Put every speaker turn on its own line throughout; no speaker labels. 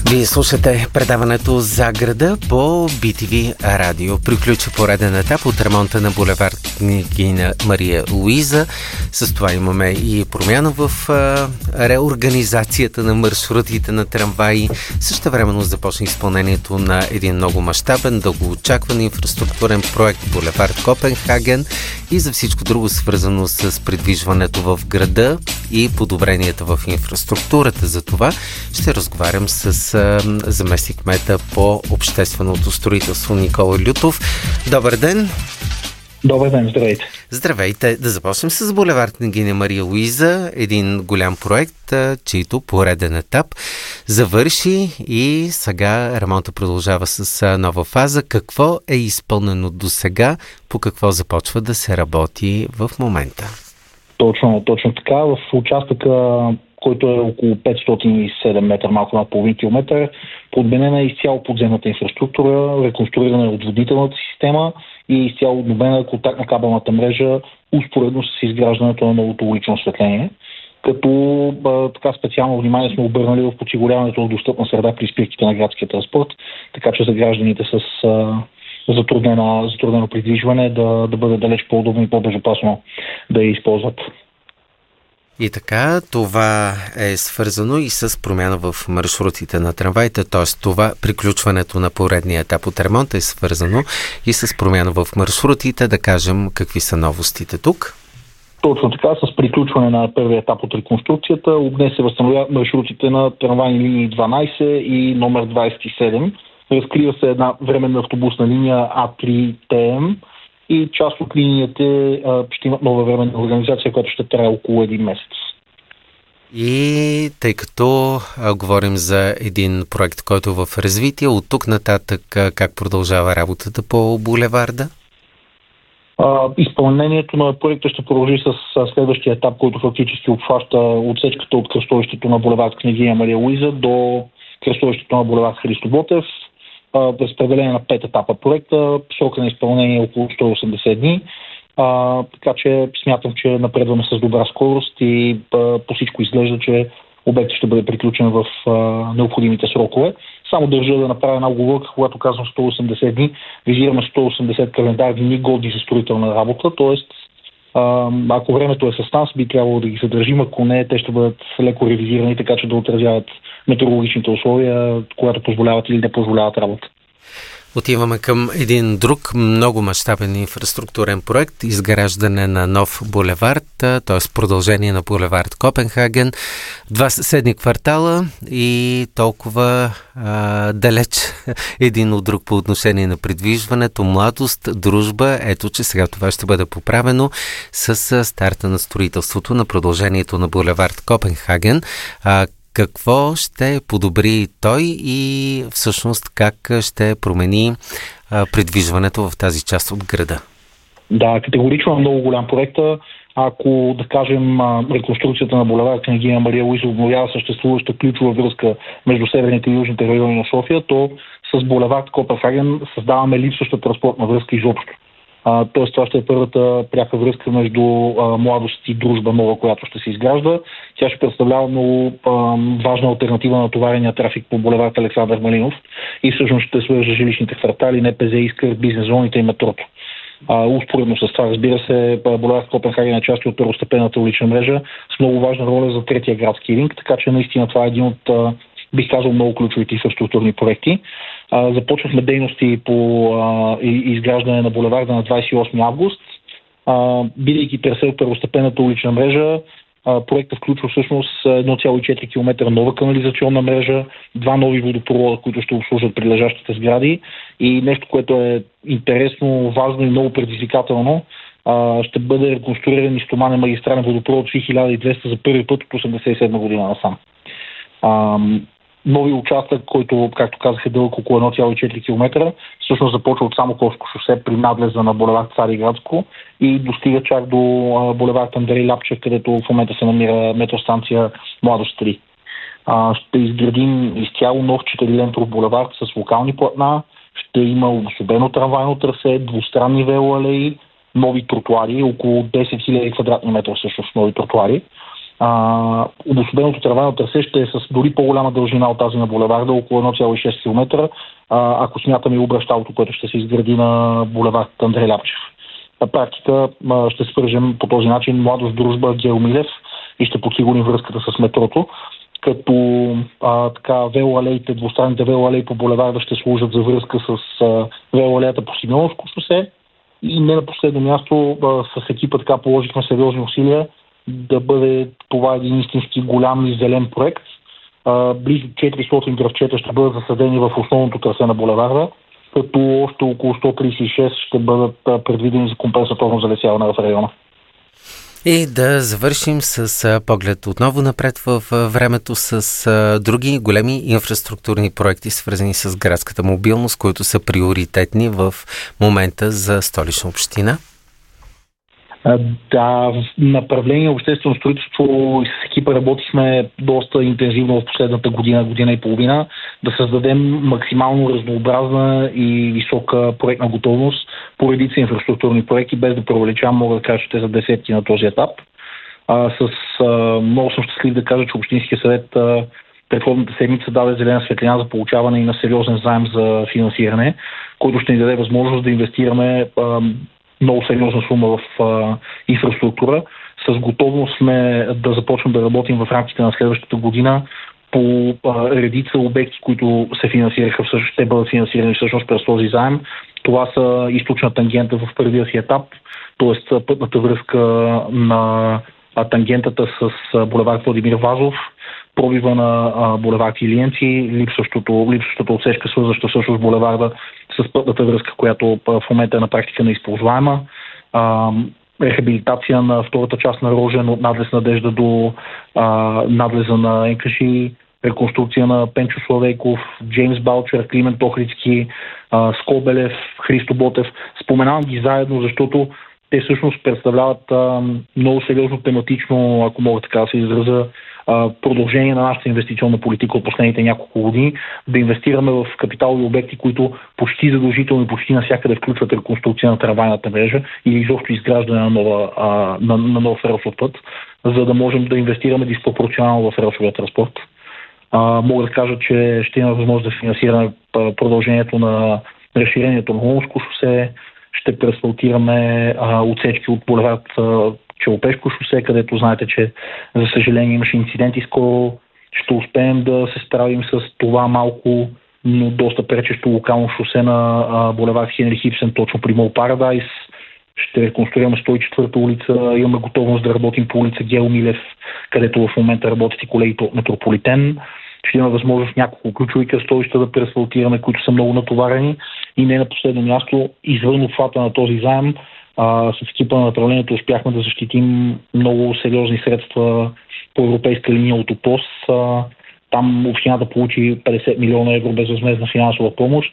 Вие слушате предаването за града по BTV радио. Приключи пореден етап от ремонта на булевард Княгиня Мария Луиза. С това имаме и промяна в реорганизацията на маршрутите на трамваи. Същевременно започна изпълнението на един много мащабен, дългоочакван инфраструктурен проект булевард Копенхаген и за всичко друго свързано с придвижването в града и подобренията в инфраструктурата. За това ще разговарям с заместник-кмета по общественото строителство Никола Лютов. Добър ден!
Добър ден, здравейте!
Здравейте! Да започнем с булевард Княгиня Мария Луиза, един голям проект, чийто пореден етап завърши и сега ремонта продължава с нова фаза. Какво е изпълнено до сега? По какво започва да се работи в момента?
Точно така. В участъка, който е около 507 метра, малко над половин километър, подменена е изцяло подземната инфраструктура, реконструирана е отводнителната система и изцяло обновена контактна кабелната мрежа, успоредно с изграждането на новото улично осветление. Като така специално внимание сме обърнали в подсигуряването на достъпна среда при спирките на градския транспорт, така че за гражданите с затруднено придвижване да бъде далеч по-удобно и по-безопасно да я използват.
И така, това е свързано и с промяна в маршрутите на трамваите, т.е. това приключването на поредния етап от ремонта е свързано и с промяна в маршрутите. Да кажем, какви са новостите тук?
Точно така, с приключване на първия етап от реконструкцията, днес се възстановяват маршрутите на трамвайни линии 12 и номер 27. Разкрива се една временна автобусна линия А3ТМ и част от линията ще имат нова временна организация, която ще трае около един месец.
И тъй като говорим за един проект, който е в развитие, от тук нататък как продължава работата по булеварда?
Изпълнението на проекта ще продължи с следващия етап, който фактически обхваща отсечката от кръстовището на булевард Княгиня Мария Луиза до кръстовището на булевард Христо Ботев. Разпределение на 5 етапа проекта, срока на изпълнение е около 180 дни, така че смятам, че напредваме с добра скорост и по всичко изглежда, че обектът ще бъде приключен в необходимите срокове. Само държа да направя една оговорка, когато казвам 180 дни, визираме 180 календарни дни годни за строителна работа, т.е. ако времето е с нас, би трябвало да ги задържим, ако не, те ще бъдат леко ревизирани, така че да отразяват метеорологичните условия, когато позволяват или не позволяват работа.
Отиваме към един друг много мащабен инфраструктурен проект, изграждане на нов булевард, т.е. продължение на булевард Копенхаген. 2 съседни квартала и толкова далеч един от друг по отношение на придвижването, младост, дружба. Ето, че сега това ще бъде поправено с старта на строителството на продължението на булевард Копенхаген. Какво ще подобри той и всъщност как ще промени придвижването в тази част от града?
Да, категорично е много голям проект. Ако, да кажем, реконструкцията на булевард Княгиня Мария Луиза обновява съществуваща ключова връзка между северните и южните райони на София, то с булевард Копенхаген създаваме липсваща транспортна връзка изобщо. Тоест това ще е първата пряка връзка между младост и дружба нова, която ще се изгражда. Тя ще представлява много важна алтернатива на товарения трафик по булевард Александър Малинов и всъщност ще свърже жилищните квартали, НПЗ, Искър, бизнес зоните и метрото. Успоредно с това, разбира се, булевард Копенхаген е част от първостепенната улична мрежа с много важна роля за третия градски ринг, така че наистина това е един от, бих казал, много ключовите инфраструктурни проекти. Започнахме дейности по изграждане на булеварда на 28 август. Бидейки трасе от първостепенната улична мрежа, проектът включва всъщност 1,4 км нова канализационна мрежа, 2 нови водопровода, които ще обслужват прилежащите сгради и нещо, което е интересно, важно и много предизвикателно, ще бъде реконструиран и стоманен магистрален водопровод 3200 за първи път от 1987 година насам. Нови участък, който, както казах, е дълъг около 1,4 км, всъщност започва от Самоколско шосе при надлеза на булевард Цариградско и достига чак до булевард Андрей Ляпчев, където в момента се намира метростанция Младост 3. Ще изградим изцяло нов 4-лентов булевард с локални платна, ще има обособено трамвайно трасе, двустранни велоалеи, нови тротуари, около 10 000 квадратни метра всъщност нови тротуари. Обособеното трамвайно трасе ще е с дори по-голяма дължина от тази на булеварда, около 1,6 км, ако смятаме и обръщалото, което ще се изгради на булевард Андрей Ляпчев. На практика ще свържем по този начин Младост, Дружба, Гео Милев и ще подсигурим връзката с метрото, като велоалеите, двустранните велоалеи по булеварда ще служат за връзка с велоалеята по Симеоновско шосе и не на последно място с екипа така положихме сериозни усилия да бъде това един истински голям и зелен проект. Близо 400 дръвчета ще бъдат засадени в основното трасе на булеварда, като още около 136 ще бъдат предвидени за компенсаторно залесяване в района.
И да завършим с поглед отново напред в времето с други големи инфраструктурни проекти, свързани с градската мобилност, които са приоритетни в момента за Столична община.
Да, в направление обществено строителство с екипа работихме доста интензивно в последната година и половина да създадем максимално разнообразна и висока проектна готовност по редица инфраструктурни проекти, без да преувеличавам, мога да кажа, че те са десетки на този етап. Много съм щастлив да кажа, че Общинския съвет предходната седмица даде зелена светлина за получаване и на сериозен заем за финансиране, който ще ни даде възможност да инвестираме много сериозна сума в инфраструктура. С готовност сме да започнем да работим в рамките на следващата година по редица обекти, които се финансираха, всъщност ще бъдат финансирани всъщност през този заем. Това са източна тангента в първия си етап, т.е. пътната връзка на тангентата с булевард Владимир Вазов, пробива на булевард Илиенци, липсващата отсечка, свързваща всъщност булеварда с пътната връзка, която в момента е на практика неизползваема. Рехабилитация на втората част на Рожен от надлез Надежда до надлеза на Енкаши, реконструкция на Пенчо Славейков, Джеймс Балчер, Климент Охридски, Скобелев, Христо Ботев. Споменавам ги заедно, защото те всъщност представляват много сериозно тематично, ако мога така да се изразя, продължение на нашата инвестиционна политика от последните няколко години, да инвестираме в капиталови обекти, които почти задължително и почти навсякъде включват реконструкция на трамвайната мрежа или изобщо изграждане на нов релсов път, за да можем да инвестираме диспропорционално в релсовия транспорт. Мога да кажа, че ще имаме възможност да финансираме продължението на разширението на Ломовско шосе, ще преасфалтираме отсечки от булевард Челопешко шосе, където знаете, че за съжаление имаше инциденти скоро. Ще успеем да се справим с това малко, но доста пречещо локално шосе на булевард Хенрих Ибсен, точно при Мол Парадайс. Ще реконструираме 104-та улица, имаме готовност да работим по улица Гео Милев, където в момента работят и колегите от Метрополитен. Ще има възможност няколко ключови кръстовища да преасфалтираме, които са много натоварени. И не на последно място, извън обхвата на този заем, с екипа на направлението успяхме да защитим много сериозни средства по европейска линия от ОПОС. Там общината получи 50 милиона евро безвъзмездна финансова помощ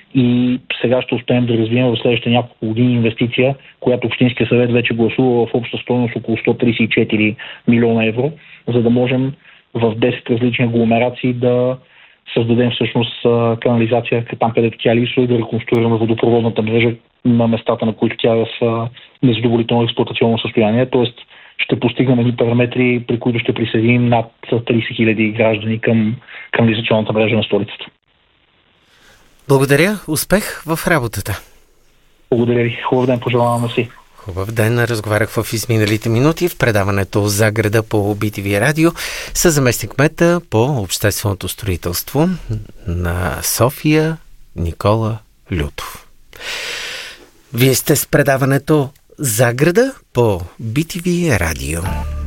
и сега ще успеем да развием в следващите няколко години инвестиция, която Общинския съвет вече гласува в обща стойност около 134 милиона евро, за да можем в 10 различни агломерации да създадем всъщност канализация там, където тя липсва и да реконструираме водопроводната мрежа на местата, на които тя е в незадоволително експлоатационно състояние. Тоест ще постигнем едни параметри, при които ще присъединим над 30 хиляди граждани към канализационната мрежа на столицата.
Благодаря. Успех в работата.
Благодаря ви. Хубав ден пожелавам на си.
Хубав ден. Разговарях в изминалите минути в предаването за града по BTV Радио с заместник-кмета по общественото строителство на София Никола Лютов. Вие сте с предаването за града по BTV Радио.